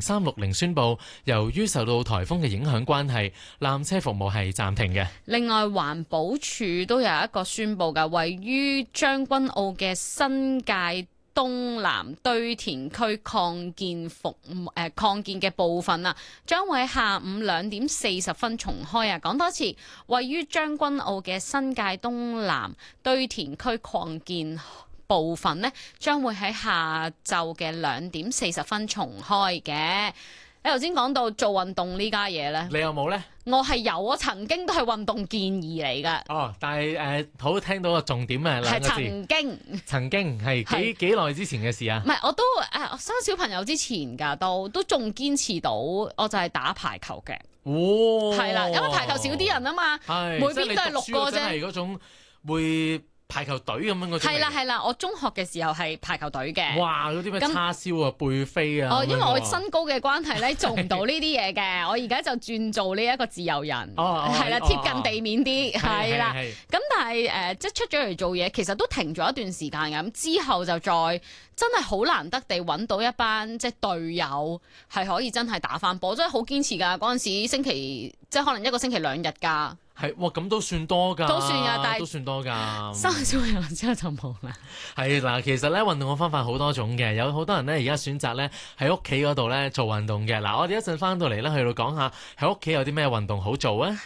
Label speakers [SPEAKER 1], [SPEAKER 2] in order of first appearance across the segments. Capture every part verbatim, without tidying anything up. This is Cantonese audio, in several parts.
[SPEAKER 1] 三六零宣布，由於受到颱風嘅影響關係，纜車服務係暫停嘅。
[SPEAKER 2] 另外，環保署都有一個宣布㗎，位於將軍澳嘅新界東南堆填區擴建服誒、呃、擴建嘅部分啊，將會喺下午兩點四十分重開啊！講多次，位於將軍澳嘅新界東南堆填區擴建部分呢，將會喺下晝嘅兩點四十分重開嘅。你頭先講到做運動呢家嘢呢，
[SPEAKER 1] 你有冇呢？
[SPEAKER 2] 我係有，我曾經都係運動建議嚟㗎。
[SPEAKER 1] 哦，但係誒、呃，好聽到個重點啊，兩個字。
[SPEAKER 2] 係曾經，
[SPEAKER 1] 曾經係幾幾耐之前嘅事啊？
[SPEAKER 2] 唔係，我都誒生小朋友之前㗎，都都仲堅持到，我就係打排球嘅。
[SPEAKER 1] 哦，
[SPEAKER 2] 係啦，因為排球少啲人啊嘛，
[SPEAKER 1] 係
[SPEAKER 2] 每邊都係六個啫。
[SPEAKER 1] 係嗰種會排球隊咁樣嗰種。
[SPEAKER 2] 係啦係啦，我中學嘅時候係排球隊嘅。
[SPEAKER 1] 哇！嗰啲咩叉燒啊、背飛啊。
[SPEAKER 2] 哦，因為我身高嘅關係咧，做唔到呢啲嘢嘅。我而家就轉做呢一個自由人。
[SPEAKER 1] 哦，
[SPEAKER 2] 係啦，貼近地面啲，係啦。
[SPEAKER 1] 係。
[SPEAKER 2] 咁但係誒，即係出咗嚟做嘢，其實都停咗一段時間嘅。咁之後就再真係好難得地揾到一班即係隊友係可以真係打翻波，真係好堅持㗎。嗰陣時星期即係可能一個星期兩日㗎。
[SPEAKER 1] 係，哇！咁都算多㗎，
[SPEAKER 2] 都算㗎，但係
[SPEAKER 1] 都算多㗎。
[SPEAKER 2] 生小朋友之後就冇啦。
[SPEAKER 1] 係嗱，其實咧運動嘅方法好多種嘅，有好多人咧而家選擇咧喺屋企嗰度咧做運動嘅。嗱，我哋一陣翻到嚟咧去到講下喺屋企有啲咩運動好做啊。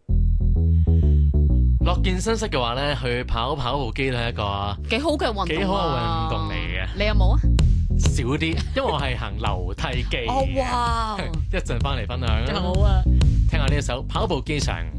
[SPEAKER 1] 落健身室嘅話咧，去跑跑步機都係一個
[SPEAKER 2] 幾好嘅運動啊，
[SPEAKER 1] 幾好嘅運動嚟嘅。
[SPEAKER 2] 你有冇啊？
[SPEAKER 1] 少啲，因為我係行樓梯機。
[SPEAKER 2] 哦哇！
[SPEAKER 1] 一陣翻嚟分享。
[SPEAKER 2] 好啊，
[SPEAKER 1] 聽下呢一首跑步機上。